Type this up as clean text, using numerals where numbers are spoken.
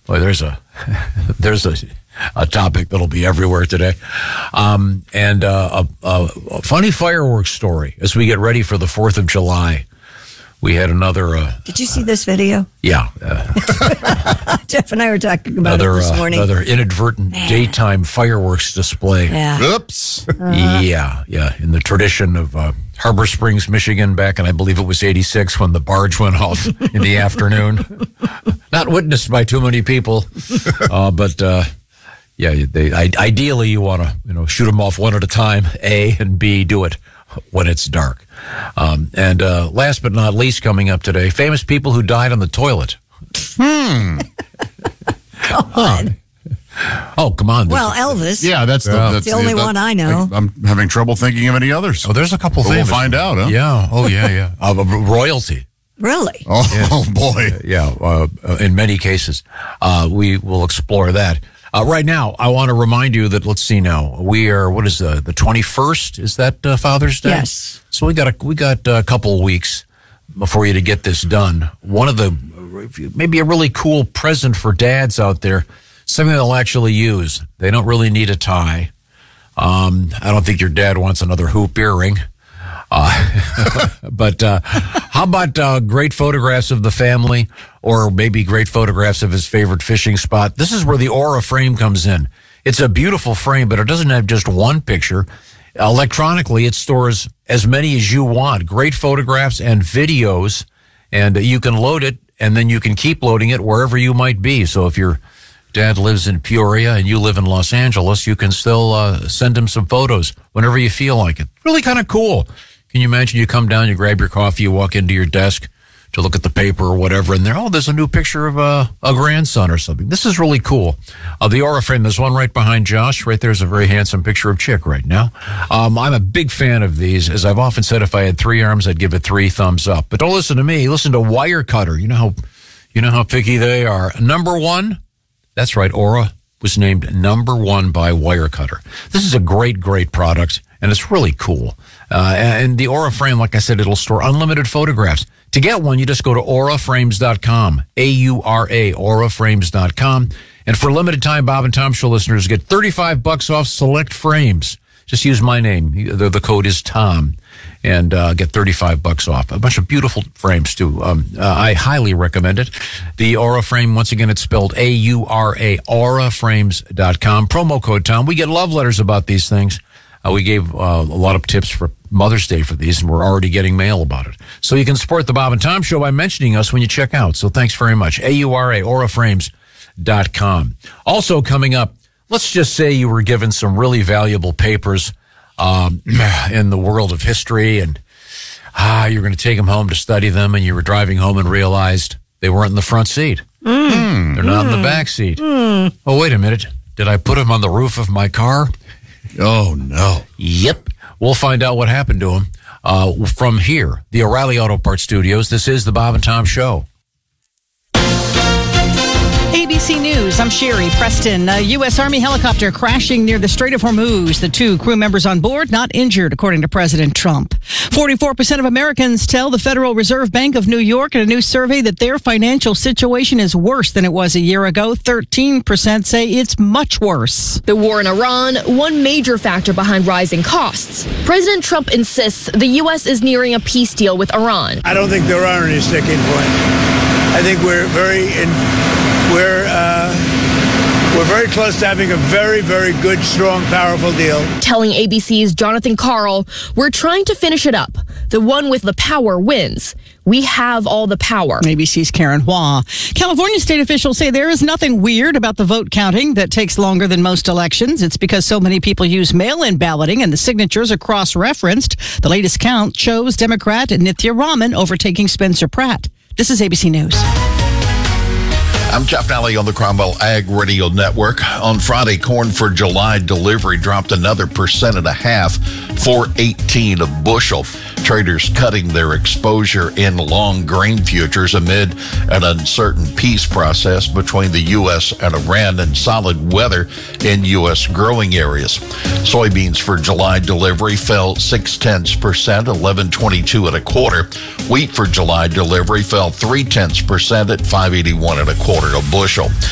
Boy, there's a topic that'll be everywhere today. And a funny fireworks story as we get ready for the 4th of July. We had another... Did you see this video? Yeah. Jeff and I were talking about it this morning. Another inadvertent daytime fireworks display. Yeah. Oops. Yeah. In the tradition of Harbor Springs, Michigan, back in, I believe it was 86, when the barge went off in the afternoon. Not witnessed by too many people, but... ideally you want to, shoot them off one at a time, A, and B, do it when it's dark. And last but not least, coming up today, famous people who died on the toilet. Come on. Oh, come on. Well, Elvis. Yeah, that's the only one I know. I'm having trouble thinking of any others. Oh, there's a couple We'll famous. find out, huh? Yeah. Oh, yeah. Royalty. Really? Oh boy. Yeah. In many cases, we will explore that. Right now, I want to remind you that, let's see now, we are, what is the 21st? Is that Father's Day? Yes. So we got a couple of weeks for you to get this done. One of the, maybe a really cool present for dads out there, something they'll actually use. They don't really need a tie. I don't think your dad wants another hoop earring. But how about great photographs of the family, or maybe great photographs of his favorite fishing spot? This is where the Aura frame comes in. It's a beautiful frame, but it doesn't have just one picture. Electronically, it stores as many as you want. Great photographs and videos, and you can load it, and then you can keep loading it wherever you might be. So if your dad lives in Peoria and you live in Los Angeles, you can still send him some photos whenever you feel like it. Really kind of cool. Can you imagine you come down, you grab your coffee, you walk into your desk to look at the paper or whatever, and there's a new picture of a grandson or something. This is really cool. The Aura frame, there's one right behind Josh. Right there's a very handsome picture of Chick right now. I'm a big fan of these. As I've often said, if I had 3 arms, I'd give it 3 thumbs up. But don't listen to me. Listen to Wirecutter. You know how picky they are. Number 1, that's right, Aura was named number 1 by Wirecutter. This is a great, great product, and it's really cool. And the Aura frame, like I said, it'll store unlimited photographs. To get one, you just go to auraframes.com, A-U-R-A, auraframes.com. And for a limited time, Bob and Tom Show listeners get $35 off select frames. Just use my name. The code is Tom, and get $35 off. A bunch of beautiful frames, too. I highly recommend it. The Aura frame, once again, it's spelled A-U-R-A, auraframes.com. Promo code Tom. We get love letters about these things. We gave a lot of tips for Mother's Day for these, and we're already getting mail about it. So you can support the Bob and Tom Show by mentioning us when you check out. So thanks very much. A-U-R-A, auraframes.com. Also coming up, let's just say you were given some really valuable papers in the world of history, and you're going to take them home to study them, and you were driving home and realized they weren't in the front seat. They're not in the back seat. Oh, wait a minute. Did I put them on the roof of my car? Oh, no. Yep. We'll find out what happened to him from here, the O'Reilly Auto Parts Studios. This is the Bob and Tom Show. ABC News, I'm Sherry Preston. A U.S. Army helicopter crashing near the Strait of Hormuz. The 2 crew members on board not injured, according to President Trump. 44% of Americans tell the Federal Reserve Bank of New York in a new survey that their financial situation is worse than it was a year ago. 13% say it's much worse. The war in Iran, one major factor behind rising costs. President Trump insists the U.S. is nearing a peace deal with Iran. I don't think there are any sticking points. I think we're very close to having a very, very good, strong, powerful deal. Telling ABC's Jonathan Karl, we're trying to finish it up. The one with the power wins. We have all the power. ABC's Karen Hua. California state officials say there is nothing weird about the vote counting that takes longer than most elections. It's because so many people use mail-in balloting and the signatures are cross-referenced. The latest count shows Democrat Nithya Raman overtaking Spencer Pratt. This is ABC News. I'm Jeff Nally on the Cromwell Ag Radio Network. On Friday, corn for July delivery dropped another 1.5%, 4.18 a bushel. Traders cutting their exposure in long grain futures amid an uncertain peace process between the U.S. and Iran and solid weather in U.S. growing areas. Soybeans for July delivery fell 0.6%, 11.22 and a quarter. Wheat for July delivery fell 0.3% at 5.81 and a quarter a bushel.